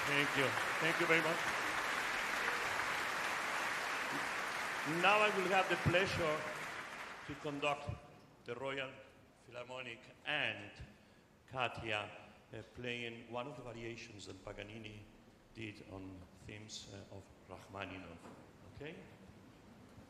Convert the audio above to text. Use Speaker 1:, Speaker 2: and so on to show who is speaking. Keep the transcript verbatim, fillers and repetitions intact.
Speaker 1: Thank you. Thank you very much. Now I will have the pleasure to conduct the Royal Philharmonic and Katia uh, playing one of the variations that Paganini did on themes uh, of Rachmaninoff. Okay?